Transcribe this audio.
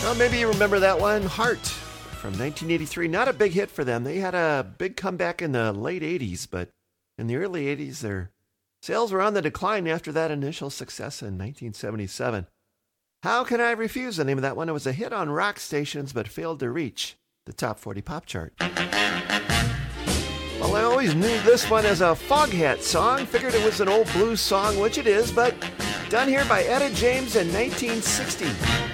Well, maybe you remember that one, Heart, from 1983. Not a big hit for them. They had a big comeback in the late 80s, but in the early 80s, their sales were on the decline after that initial success in 1977. How Can I Refuse, the name of that one. It was a hit on rock stations, but failed to reach the top 40 pop chart. Well, I always knew this one as a Foghat song. Figured it was an old blues song, which it is, but done here by Etta James in 1960.